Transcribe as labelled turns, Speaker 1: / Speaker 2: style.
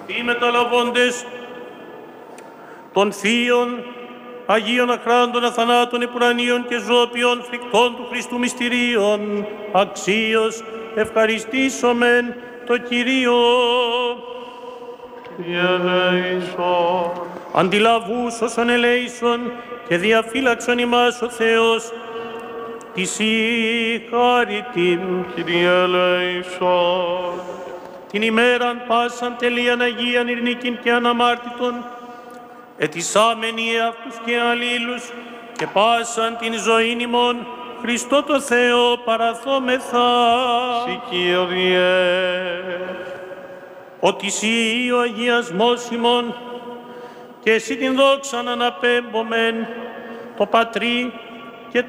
Speaker 1: Αυτοί μεταλαβώντες των θείων, Αγίων αχράντων αθανάτων επουρανίων και ζώπιων φρικτών του Χριστού μυστηρίων, αξίως ευχαριστήσομεν το Κυρίο.
Speaker 2: Διαλέησον.
Speaker 1: Αντιλαβούς όσων ελέησον και διαφύλαξον ημάς ο Θεός, της η χάριτην,
Speaker 2: Κύριε ελέησον.
Speaker 1: την ημέραν πάσαν τελείαν Αγίαν ειρηνικήν και αναμάρτητον, ετισάμενοι εαυτούς και αλλήλους και πάσαν την ζωήν ημών, Χριστό το Θεό παραθόμεθα.
Speaker 2: Συ Κύριε.
Speaker 1: Ότι Συ ο αγιασμός ημών και Συ την δόξαν αναπέμπομεν, το Πατρί